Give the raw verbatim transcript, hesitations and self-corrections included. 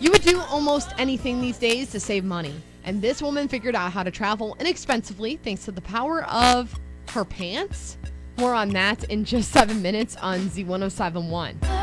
You would do almost anything these days to save money. And this woman figured out how to travel inexpensively thanks to the power of her pants. More on that in just seven minutes on Z ten seventy-one.